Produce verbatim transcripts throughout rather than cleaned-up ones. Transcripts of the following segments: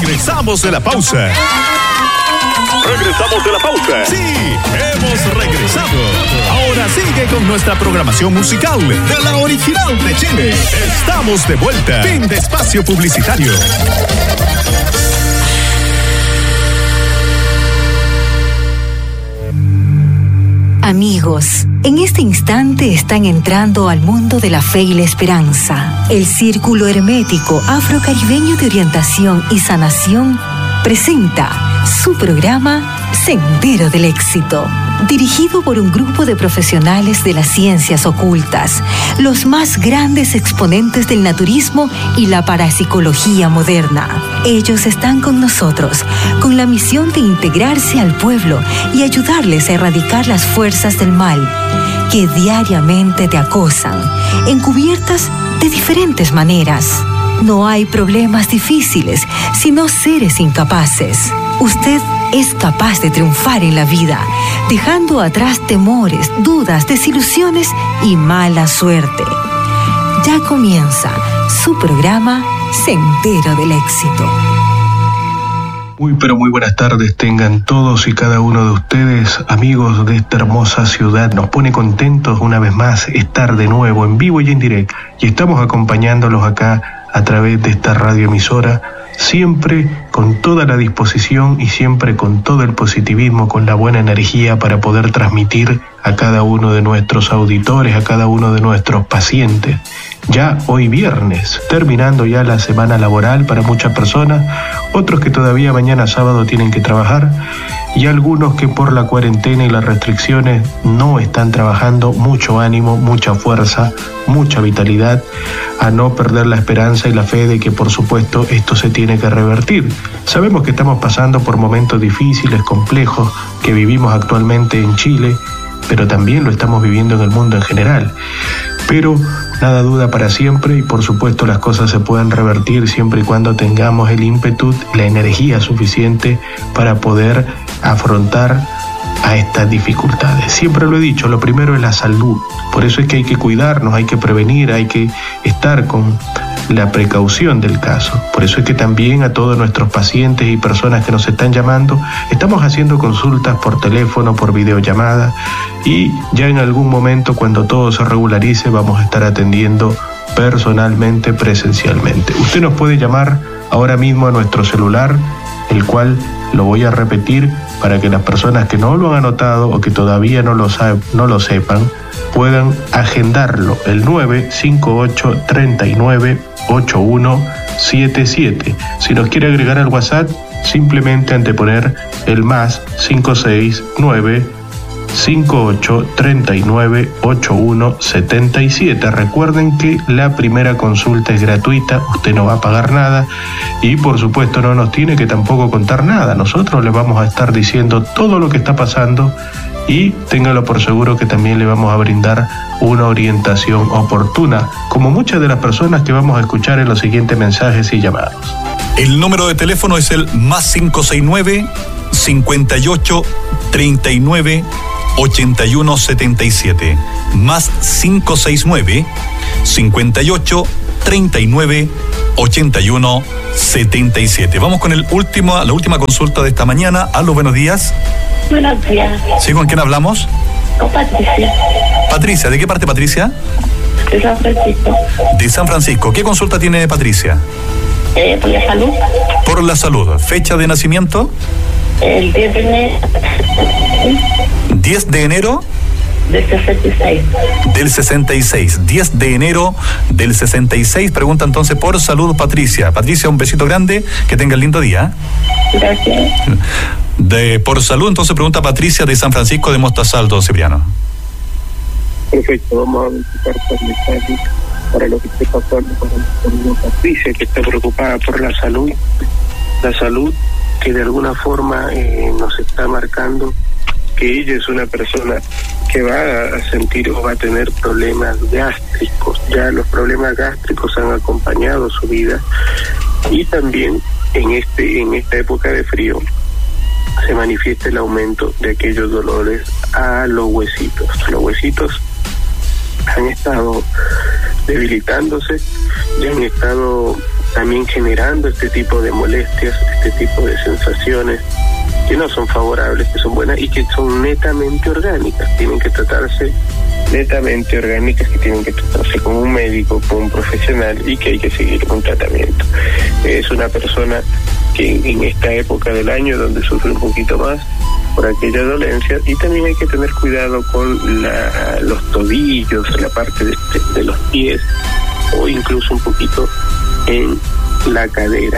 Regresamos de la pausa. Regresamos de la pausa. Sí, hemos regresado. Ahora sigue con nuestra programación musical de la original de Chile. Estamos de vuelta. Fin de espacio publicitario. Amigos, en este instante están entrando al mundo de la fe y la esperanza. El Círculo Hermético Afrocaribeño de Orientación y Sanación presenta su programa Sendero del Éxito, dirigido por un grupo de profesionales de las ciencias ocultas, los más grandes exponentes del naturismo y la parapsicología moderna. Ellos están con nosotros, con la misión de integrarse al pueblo y ayudarles a erradicar las fuerzas del mal que diariamente te acosan, encubiertas de diferentes maneras. No hay problemas difíciles, sino seres incapaces. Usted es capaz de triunfar en la vida, dejando atrás temores, dudas, desilusiones y mala suerte. Ya comienza su programa Sendero del Éxito. Muy pero muy buenas tardes tengan todos y cada uno de ustedes, amigos de esta hermosa ciudad. Nos pone contentos una vez más estar de nuevo en vivo y en directo. Y estamos acompañándolos acá a través de esta radioemisora, siempre con toda la disposición y siempre con todo el positivismo, con la buena energía para poder transmitir a cada uno de nuestros auditores, a cada uno de nuestros pacientes. Ya hoy viernes, terminando ya la semana laboral para muchas personas, otros que todavía mañana sábado tienen que trabajar y algunos que por la cuarentena y las restricciones no están trabajando. Mucho ánimo, mucha fuerza, mucha vitalidad, a no perder la esperanza y la fe de que por supuesto esto se tiene que revertir. Sabemos que estamos pasando por momentos difíciles, complejos, que vivimos actualmente en Chile, pero también lo estamos viviendo en el mundo en general. Pero nada duda para siempre y por supuesto las cosas se pueden revertir siempre y cuando tengamos el ímpetu, la energía suficiente para poder afrontar a estas dificultades. Siempre lo he dicho, lo primero es la salud. Por eso es que hay que cuidarnos, hay que prevenir, hay que estar con la precaución del caso. Por eso es que también a todos nuestros pacientes y personas que nos están llamando, estamos haciendo consultas por teléfono, por videollamada, y ya en algún momento, cuando todo se regularice, vamos a estar atendiendo personalmente, presencialmente. Usted nos puede llamar ahora mismo a nuestro celular, el cual lo voy a repetir para que las personas que no lo han anotado o que todavía no lo, sabe, no lo sepan puedan agendarlo, el nueve cinco ocho, tres nueve, ocho uno siete siete. Si nos quiere agregar al WhatsApp, simplemente anteponer el más cinco seis nueve, cinco ocho, tres nueve, ocho uno siete siete. Recuerden que la primera consulta es gratuita, usted no va a pagar nada y por supuesto no nos tiene que tampoco contar nada. Nosotros le vamos a estar diciendo todo lo que está pasando y téngalo por seguro que también le vamos a brindar una orientación oportuna, como muchas de las personas que vamos a escuchar en los siguientes mensajes y llamados. El número de teléfono es el más cinco seis nueve, cincuenta y ocho, treinta y nueve, ochenta y uno setenta y siete, más cinco seis nueve, cincuenta y ocho, treinta y nueve, ochenta y uno setenta y siete. Vamos con el último, la última consulta de esta mañana. Aló, buenos días. Buenos días. ¿Sí, con quién hablamos? Con Patricia. Patricia, ¿de qué parte, Patricia? De San Francisco. De San Francisco. ¿Qué consulta tiene Patricia? Eh, por la salud. Por la salud. ¿Fecha de nacimiento? El diez de enero. diez de enero. Del sesenta y seis. Del sesenta y seis. diez de enero del sesenta y seis. Pregunta entonces por salud, Patricia. Patricia, un besito grande. Que tenga el lindo día. Gracias. De, por salud, entonces pregunta Patricia de San Francisco de Mostasaldo, Cipriano. Perfecto, vamos a verificar por mensaje para lo que esté pasando con, con Patricia, que está preocupada por la salud. La salud que de alguna forma eh, nos está marcando que ella es una persona que va a sentir o va a tener problemas gástricos. Ya los problemas gástricos han acompañado su vida y también en este en esta época de frío se manifiesta el aumento de aquellos dolores a los huesitos. Los huesitos han estado debilitándose y han estado también generando este tipo de molestias, este tipo de sensaciones que no son favorables, que son buenas y que son netamente orgánicas, tienen que tratarse netamente orgánicas, que tienen que tratarse con un médico, con un profesional y que hay que seguir un tratamiento. Es una persona que en esta época del año donde sufre un poquito más por aquella dolencia, y también hay que tener cuidado con la, los tobillos, la parte de, de los pies o incluso un poquito en la cadera.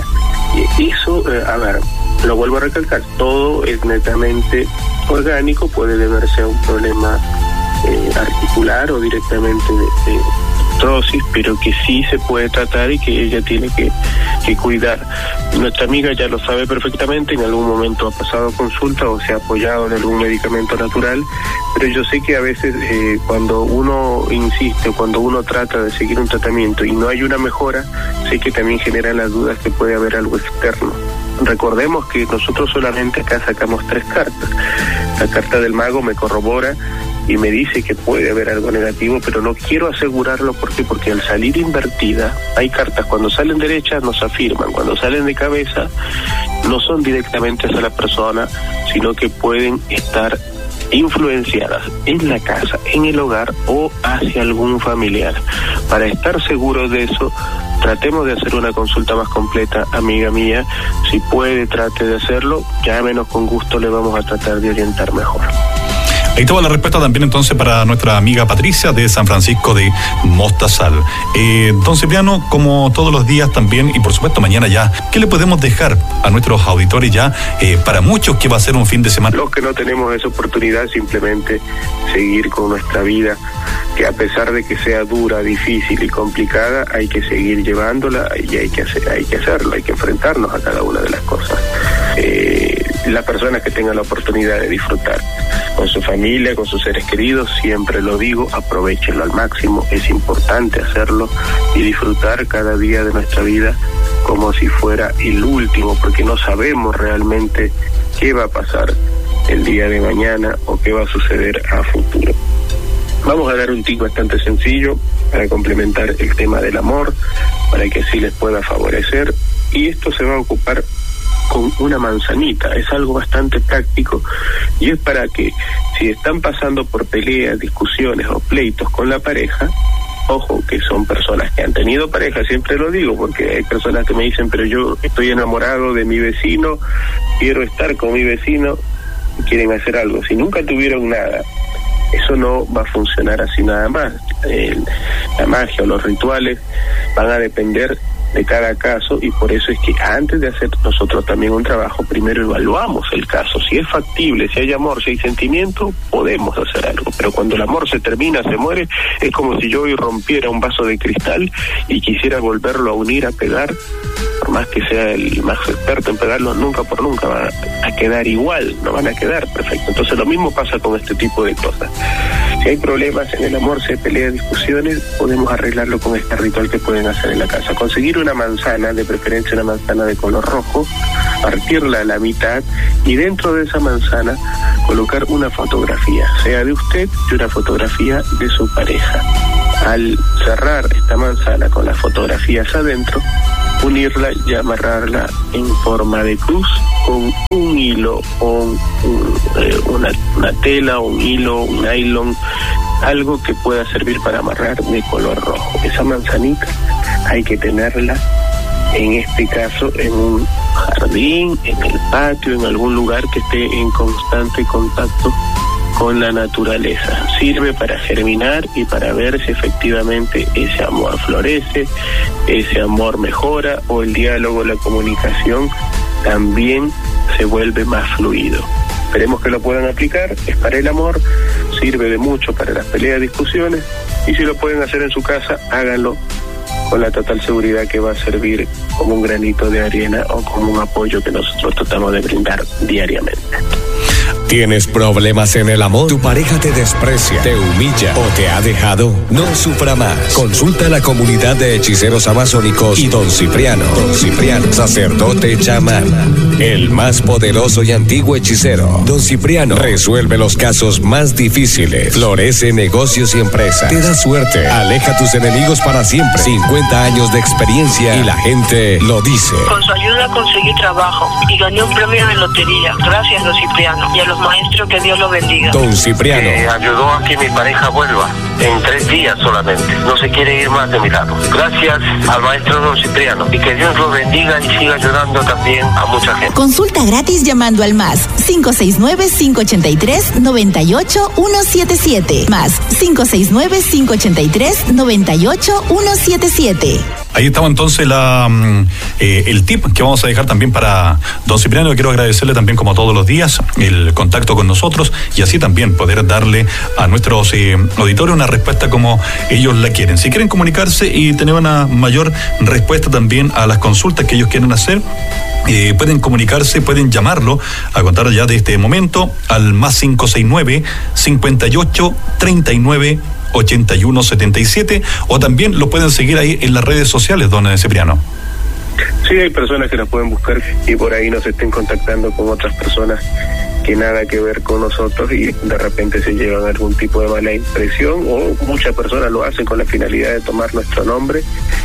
Y eso, eh, a ver, lo vuelvo a recalcar, todo es netamente orgánico, puede deberse a un problema eh, articular o directamente de, de artrosis, pero que sí se puede tratar y que ella tiene que, que cuidar. Nuestra amiga ya lo sabe perfectamente, en algún momento ha pasado consulta o se ha apoyado en algún medicamento natural, pero yo sé que a veces eh, cuando uno insiste o cuando uno trata de seguir un tratamiento y no hay una mejora, sé que también generan las dudas que puede haber algo externo. Recordemos que nosotros solamente acá sacamos tres cartas. La carta del mago me corrobora y me dice que puede haber algo negativo, pero no quiero asegurarlo. ¿Por qué? Porque al salir invertida, hay cartas cuando salen derechas nos afirman, cuando salen de cabeza no son directamente hacia la persona, sino que pueden estar influenciadas en la casa, en el hogar o hacia algún familiar. Para estar seguros de eso, tratemos de hacer una consulta más completa, amiga mía. Si puede, trate de hacerlo, llámenos, con gusto le vamos a tratar de orientar mejor. Ahí estaba la respuesta también entonces para nuestra amiga Patricia de San Francisco de Mostazal. Eh, don Cipriano, como todos los días también, y por supuesto mañana ya, ¿qué le podemos dejar a nuestros auditores ya, eh, para muchos que va a ser un fin de semana? Los que no tenemos esa oportunidad, simplemente seguir con nuestra vida, que a pesar de que sea dura, difícil y complicada, hay que seguir llevándola y hay que hacer, hay que hacerlo, hay que enfrentarnos a cada una de las cosas. Eh, las personas que tengan la oportunidad de disfrutar con su familia, con sus seres queridos, siempre lo digo, aprovechenlo al máximo, es importante hacerlo y disfrutar cada día de nuestra vida como si fuera el último, porque no sabemos realmente qué va a pasar el día de mañana o qué va a suceder a futuro. Vamos a dar un tip bastante sencillo para complementar el tema del amor, para que así les pueda favorecer, y esto se va a ocupar con una manzanita. Es algo bastante práctico y es para que si están pasando por peleas, discusiones o pleitos con la pareja, ojo que son personas que han tenido pareja, siempre lo digo porque hay personas que me dicen, pero yo estoy enamorado de mi vecino, quiero estar con mi vecino y quieren hacer algo. Si nunca tuvieron nada, eso no va a funcionar así nada más. Eh, la magia o los rituales van a depender de cada caso, y por eso es que antes de hacer nosotros también un trabajo, primero evaluamos el caso. Si es factible, si hay amor, si hay sentimiento, podemos hacer algo. Pero cuando el amor se termina, se muere, es como si yo hoy rompiera un vaso de cristal y quisiera volverlo a unir, a pegar. Por más que sea el más experto en pegarlo, nunca por nunca va a quedar igual, no van a quedar perfecto. Entonces lo mismo pasa con este tipo de cosas. Si hay problemas en el amor, si hay peleas, discusiones, podemos arreglarlo con este ritual que pueden hacer en la casa. Conseguir una manzana, de preferencia una manzana de color rojo, partirla a la mitad y dentro de esa manzana colocar una fotografía, sea de usted y una fotografía de su pareja. Al cerrar esta manzana con las fotografías adentro, unirla y amarrarla en forma de cruz con un hilo o un, eh, una, una tela, un hilo, un nylon, algo que pueda servir para amarrar de color rojo. Esa manzanita hay que tenerla, en este caso, en un jardín, en el patio, en algún lugar que esté en constante contacto con la naturaleza. Sirve para germinar y para ver si efectivamente ese amor florece, ese amor mejora o el diálogo, la comunicación también se vuelve más fluido. Esperemos que lo puedan aplicar, es para el amor, sirve de mucho para las peleas, discusiones, y si lo pueden hacer en su casa, háganlo con la total seguridad que va a servir como un granito de arena o como un apoyo que nosotros tratamos de brindar diariamente. ¿Tienes problemas en el amor? ¿Tu pareja te desprecia, te humilla o te ha dejado? No sufra más. Consulta a la comunidad de hechiceros amazónicos y Don Cipriano. Don Cipriano, sacerdote chamán, el más poderoso y antiguo hechicero. Don Cipriano resuelve los casos más difíciles, florece negocios y empresas, te da suerte, aleja a tus enemigos para siempre. cincuenta años de experiencia y la gente lo dice. Con su ayuda conseguí trabajo y gané un premio en lotería. Gracias, Don Cipriano, y a los maestros, que Dios los bendiga. Don Cipriano Eh, ayudó a que mi pareja vuelva en tres días solamente. No se quiere ir más de mi lado. Gracias al maestro Don Cipriano, y que Dios lo bendiga y siga ayudando también a mucha gente. Consulta gratis llamando al más cinco seis nueve, cinco ocho tres, nueve ocho uno siete siete. Más cinco seis nueve, cinco ocho tres, nueve ocho uno siete siete. Ahí estaba entonces la eh, el tip que vamos a dejar también para Don Cipriano. Quiero agradecerle también, como todos los días, el contacto con nosotros y así también poder darle a nuestros eh, auditores una respuesta como ellos la quieren. Si quieren comunicarse y tener una mayor respuesta también a las consultas que ellos quieren hacer, Eh, pueden comunicarse, pueden llamarlo a contar ya de este momento al más cinco seis nueve, cincuenta y ocho, treinta y nueve, ochenta y uno setenta y siete, o también lo pueden seguir ahí en las redes sociales, don Cipriano. Sí, hay personas que nos pueden buscar y por ahí nos estén contactando con otras personas que nada que ver con nosotros y de repente se llevan algún tipo de mala impresión, o muchas personas lo hacen con la finalidad de tomar nuestro nombre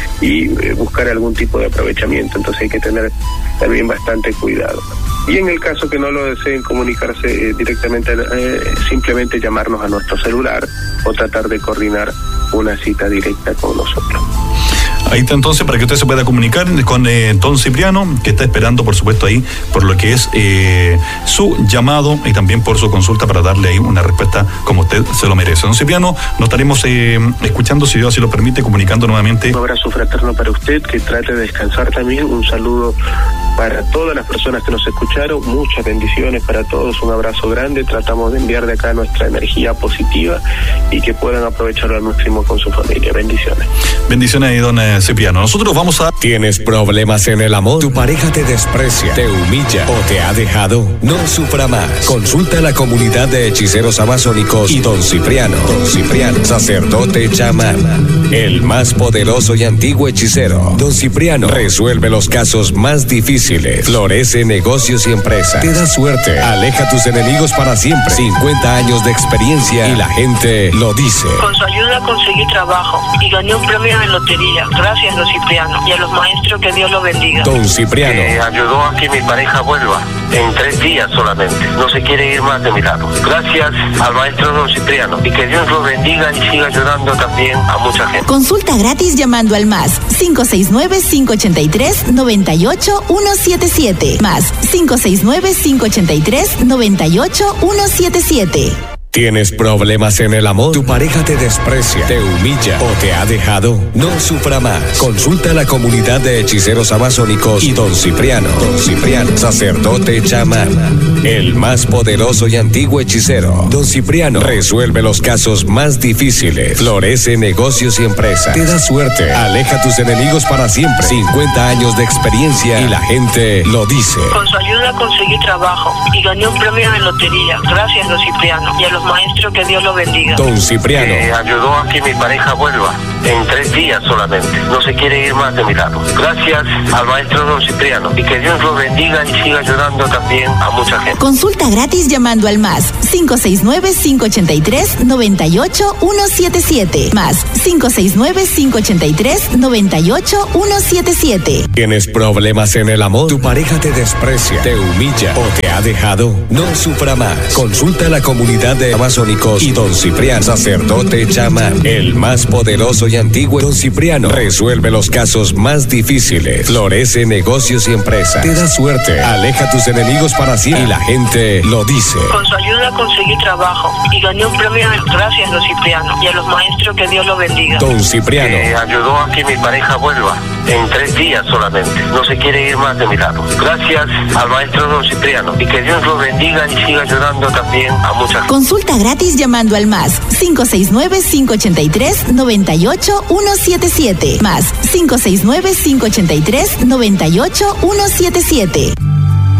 y eh, buscar algún tipo de aprovechamiento. Entonces hay que tener también bastante cuidado. Y en el caso que no lo deseen comunicarse eh, directamente, eh, simplemente llamarnos a nuestro celular o tratar de coordinar una cita directa con nosotros. Ahí está entonces, para que usted se pueda comunicar con eh, Don Cipriano, que está esperando, por supuesto, ahí por lo que es eh, su llamado y también por su consulta, para darle ahí una respuesta como usted se lo merece. Don Cipriano, nos estaremos eh, escuchando, si Dios así lo permite, comunicando nuevamente. Un abrazo fraterno para usted, que trate de descansar también. Un saludo para todas las personas que nos escucharon, muchas bendiciones para todos, un abrazo grande. Tratamos de enviar de acá nuestra energía positiva y que puedan aprovecharlo al máximo con su familia. Bendiciones. Bendiciones ahí, don Cipriano. Nosotros vamos a... ¿Tienes problemas en el amor? ¿Tu pareja te desprecia, te humilla o te ha dejado? No sufra más. Consulta a la comunidad de hechiceros amazónicos y Don Cipriano. Don Cipriano, sacerdote chamán, el más poderoso y antiguo hechicero. Don Cipriano resuelve los casos más difíciles, florece negocios y empresas, te da suerte, aleja a tus enemigos para siempre. cincuenta años de experiencia y la gente lo dice. Con su ayuda conseguí trabajo y gané un premio en lotería. Gracias, Don Cipriano, y a los maestros, que Dios los bendiga. Don Cipriano Eh, ayudó a que mi pareja vuelva en tres días solamente. No se quiere ir más de mi lado. Gracias al maestro Don Cipriano, y que Dios lo bendiga y siga ayudando también a mucha gente. Consulta gratis llamando al más cinco seis nueve, cinco ocho tres, nueve ocho uno siete siete. Más cinco seis nueve, cinco ocho tres, nueve ocho uno siete siete. ¿Tienes problemas en el amor? ¿Tu pareja te desprecia, te humilla o te ha dejado? No sufra más. Consulta a la comunidad de hechiceros amazónicos y Don Cipriano. Don Cipriano, sacerdote chamán, el más poderoso y antiguo hechicero. Don Cipriano resuelve los casos más difíciles, florece negocios y empresas, te da suerte, aleja a tus enemigos para siempre. cincuenta años de experiencia y la gente lo dice. Con su ayuda conseguí trabajo y gané un premio en lotería. Gracias, Don Cipriano, y a los maestros, que Dios los bendiga. Don Cipriano Eh, ayudó a que mi pareja vuelva en tres días solamente. No se quiere ir más de mi lado. Gracias al maestro Don Cipriano, y que Dios lo bendiga y siga ayudando también a mucha gente. Consulta gratis llamando al más cinco seis nueve, cinco ocho tres, nueve ocho uno siete siete. Más cinco seis nueve, cinco ocho tres, nueve ocho uno siete siete. ¿Tienes problemas en el amor? ¿Tu pareja te desprecia, te humilla o te ha dejado? No sufra más. Consulta a la comunidad de amazónicos y Don Cipriano, sacerdote chamán, el más poderoso y antiguo. Don Cipriano resuelve los casos más difíciles, florece negocios y empresas, te da suerte, aleja a tus enemigos para siempre y la gente lo dice. Con su ayuda conseguí trabajo y gané un premio en... Gracias, Don Cipriano, y a los maestros, que Dios los bendiga. Don Cipriano Eh, ayudó a que mi pareja vuelva en tres días solamente. No se quiere ir más de mi lado. Gracias al maestro Don Cipriano, y que Dios lo bendiga y siga ayudando también a mucha gente. Consulta gratis llamando al más cinco seis nueve, cinco ocho tres, nueve ocho uno siete siete. Más cinco seis nueve, cinco ocho tres, nueve ocho uno siete siete.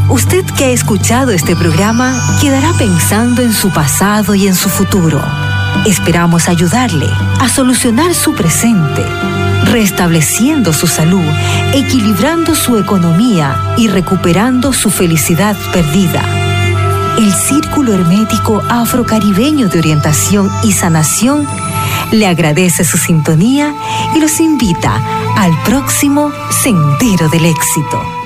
Usted que ha escuchado este programa quedará pensando en su pasado y en su futuro. Esperamos ayudarle a solucionar su presente, restableciendo su salud, equilibrando su economía y recuperando su felicidad perdida. El Círculo Hermético Afrocaribeño de Orientación y Sanación le agradece su sintonía y los invita al próximo Sendero del Éxito.